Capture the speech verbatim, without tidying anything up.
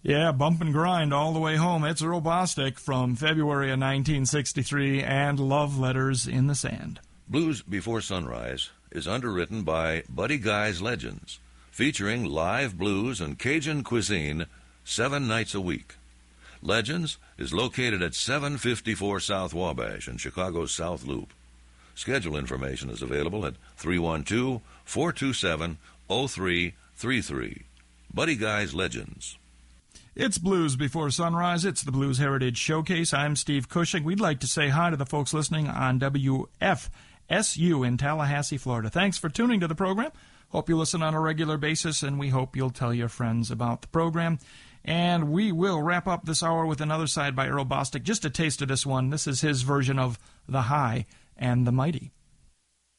Yeah, bump and grind all the way home. It's Earl Bostic from February of nineteen sixty-three and Love Letters in the Sand. Blues Before Sunrise is underwritten by Buddy Guy's Legends, featuring live blues and Cajun cuisine seven nights a week. Legends is located at seven fifty-four South Wabash in Chicago's South Loop. Schedule information is available at three one two, four two seven, zero three three three. Buddy Guy's Legends. It's Blues Before Sunrise. It's the Blues Heritage Showcase. I'm Steve Cushing. We'd like to say hi to the folks listening on W F S U in Tallahassee, Florida. Thanks for tuning to the program. Hope you listen on a regular basis, and we hope you'll tell your friends about the program. And we will wrap up this hour with another side by Earl Bostic. Just a taste of this one. This is his version of The High and the Mighty.